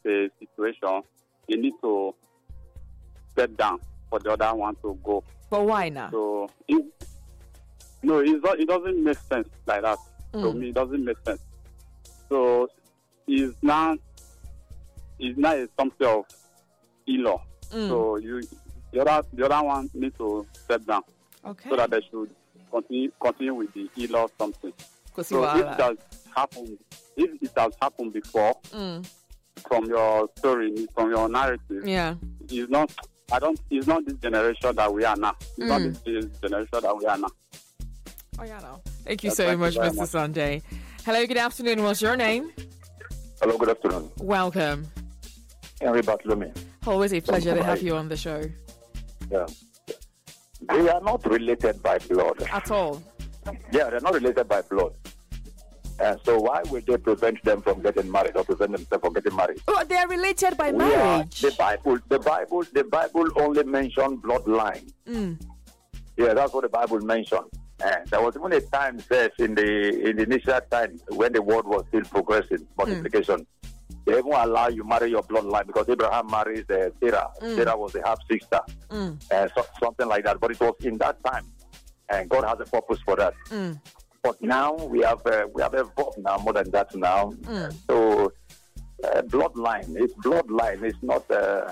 a situation, you need to step down for the other one to go. But why now? So, it doesn't make sense like that. To me, it doesn't make sense. So, it's not a something of law. So, the other one needs to step down. Okay. So that they should continue with the law something. So, if it has happened before, from your story, from your narrative, it's not this generation that we are now. It's not this generation that we are now. Oh, yeah, no. Thank you so much, Mr. Sunday. Hello, good afternoon. What's your name? Hello, good afternoon. Welcome. Henry Bartholomew. Always a pleasure to have you on the show. Yeah. They are not related by blood. At all? Yeah, they're not related by blood. And so why would they prevent them from getting married or prevent themselves from getting married? Oh, they are related by marriage. The Bible only mentioned bloodline. Yeah, that's what the Bible mentioned. And there was even a time said in the initial time when the world was still progressing, multiplication. They even allow you marry your bloodline because Abraham married Sarah. Sarah was a half sister, something like that. But it was in that time, and God has a purpose for that. But now we have evolved now more than that now. So bloodline. It's not.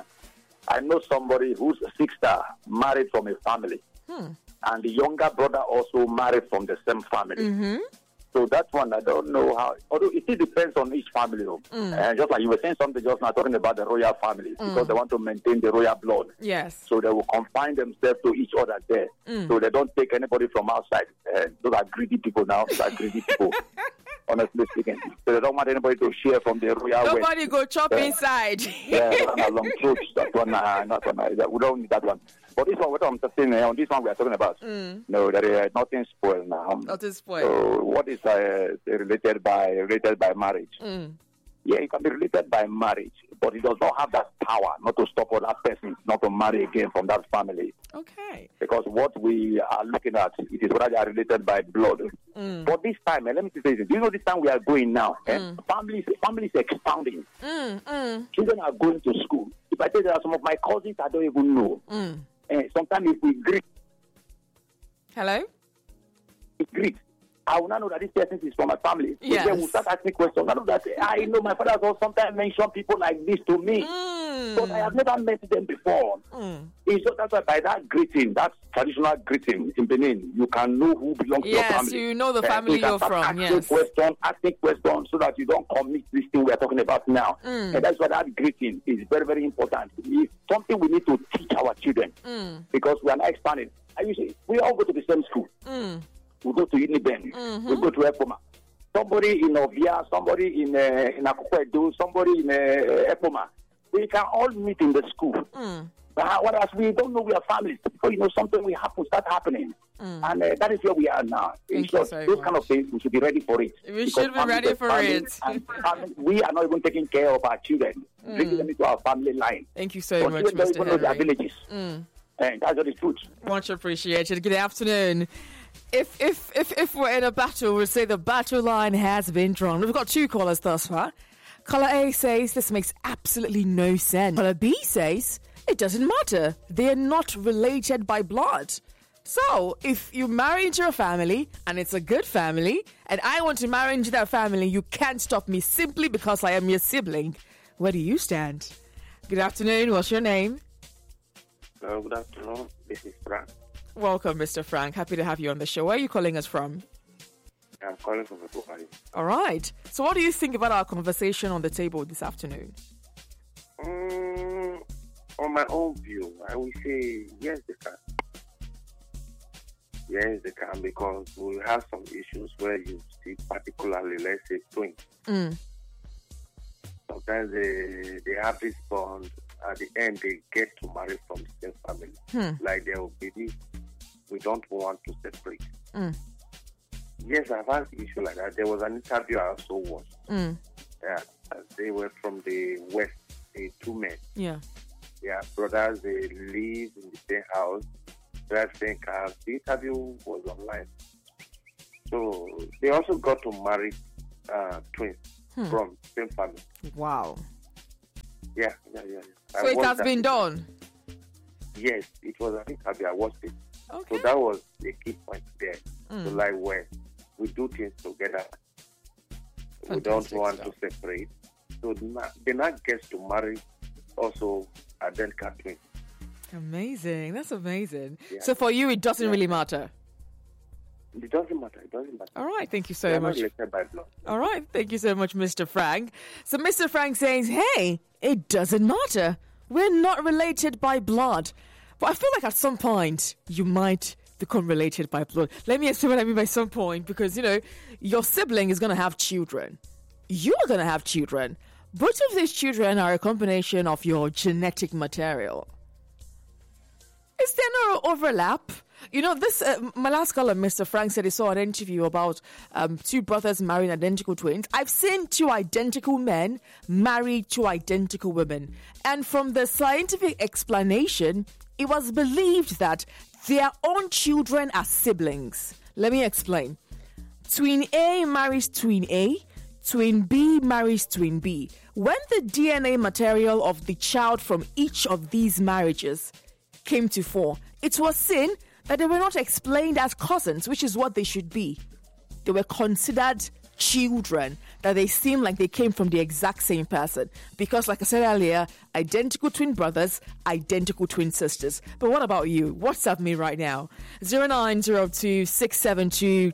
I know somebody whose sister married from a family, and the younger brother also married from the same family. So that one, I don't know how. Although it still depends on each family, and just like you were saying something just now, talking about the royal families, because they want to maintain the royal blood. Yes. So they will confine themselves to each other there, so they don't take anybody from outside. Those are greedy people now. Those are greedy people. Honestly speaking, so they don't want anybody to share from the royal. Nobody go chop inside. Yeah, long truths. That one, not one. We don't need that one. But this one, what I'm saying on this one, we are talking about. No, there is nothing spoiled now. Nothing spoiled. So what is related by marriage? Yeah, it can be related by marriage, but it does not have that power not to stop other persons not to marry again from that family. Okay. Because what we are looking at, it is whether they are related by blood. But this time, let me say this. Do you know this time we are going now? Families expanding. Children are going to school. If I tell you there are some of my cousins I don't even know. Sometimes if we greet. Hello? We greet. I will not know that this person is from my family. Yes. So then we'll start asking questions. I know my father will sometimes mention people like this to me. But I have never met them before. It's just that's why by that greeting, that traditional greeting in Benin, you can know who belongs to your family. Yes, you know the family you're from. Yes. Asking questions so that you don't commit this thing we are talking about now. And that's why that greeting is very, very important. It's something we need to teach our children because we are not expanding. We all go to the same school. We go to Uniben. We go to Epoma. Somebody in Ovia, somebody in Akukwedo, somebody in Epoma. We can all meet in the school. But whereas we don't know we are families. Before you know something will start happening. And that is where we are now. Those kind of things, we should be ready for it. We should be ready for it. And we are not even taking care of our children. Bringing them into our family line. Thank you so much, Mr. Henry. Their villages. And that's the truth. Much appreciated. Good afternoon. If we're in a battle, we'll say the battle line has been drawn. We've got two callers thus far. Caller A says this makes absolutely no sense. Caller B says it doesn't matter. They're not related by blood. So if you marry into a family and it's a good family and I want to marry into that family, you can't stop me simply because I am your sibling. Where do you stand? Good afternoon. What's your name? Hello, good afternoon. This is Frank. Welcome, Mr. Frank. Happy to have you on the show. Where are you calling us from? I'm calling from Ebohari. All right. So what do you think about our conversation on the table this afternoon? On my own view, I will say yes, they can. Yes, they can, because we have some issues where you see, particularly, let's say, twins. Sometimes they have this bond. At the end, they get to marry from the same family. Like they will be, we don't want to separate. Yes, I've had an issue like that. There was an interview I also watched. Yeah, they were from the West, the two men. Yeah. Yeah, brothers, they live in the same house. So I think the interview was online. So they also got to marry twins from same family. Wow. Yeah. So it has been done? Yes, it was. I think I watched it. Okay. So that was the key point there. So like where we do things together, we don't want to separate. So they not get to marry also identical twins. Amazing. That's amazing. Yeah. So for you, it doesn't really matter? It doesn't matter. All right. Thank you so much. By blood. All right. Thank you so much, Mr. Frank. So Mr. Frank says, hey, it doesn't matter. We're not related by blood. But I feel like at some point, you might become related by blood. Let me explain what I mean by some point. Because, your sibling is going to have children. You are going to have children. Both of these children are a combination of your genetic material. Is there no overlap? My last caller, Mr. Frank, said he saw an interview about two brothers marrying identical twins. I've seen two identical men marry two identical women. And from the scientific explanation, it was believed that their own children are siblings. Let me explain. Twin A marries twin A. Twin B marries twin B. When the DNA material of the child from each of these marriages came to fore, it was seen that they were not explained as cousins, which is what they should be. They were considered children, that they seem like they came from the exact same person. Because, like I said earlier, identical twin brothers, identical twin sisters. But what about you? WhatsApp me right now. 0902 672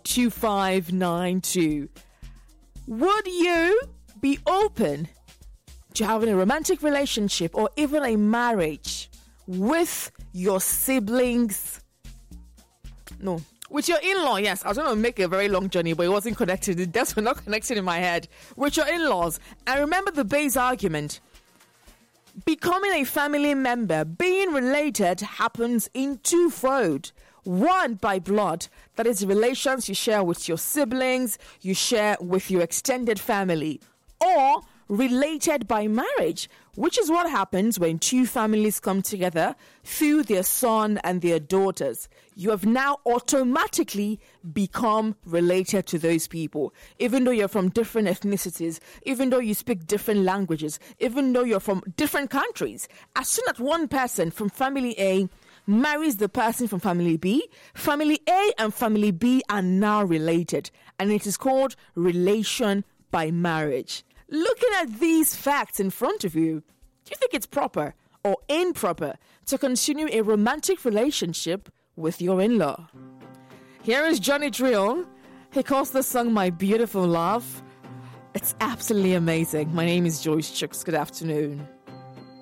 2592. Would you be open to having a romantic relationship or even a marriage with your siblings? No. With your in-law, yes. I was going to make a very long journey, but it wasn't connected. The dots were not connected in my head. With your in-laws. And remember the base argument. Becoming a family member, being related, happens in twofold. One, by blood, that is relations you share with your siblings, you share with your extended family. Or related by marriage, which is what happens when two families come together through their son and their daughters. You have now automatically become related to those people, even though you're from different ethnicities, even though you speak different languages, even though you're from different countries. As soon as one person from family A marries the person from family B, family A and family B are now related, and it is called relation by marriage. Looking at these facts in front of you, do you think it's proper or improper to continue a romantic relationship with your in-law? Here is Johnny Drill. He calls the song My Beautiful Love. It's absolutely amazing. My name is Joyce Chooks. Good afternoon.